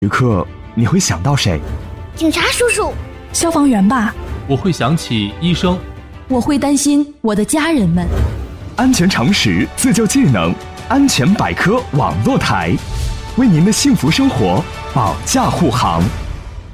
时刻你会想到谁？ 警察叔叔， 消防员吧。 我会想起医生。 我会担心我的家人们。 安全常识，自救技能，安全百科网络台，为您的幸福生活保驾护航。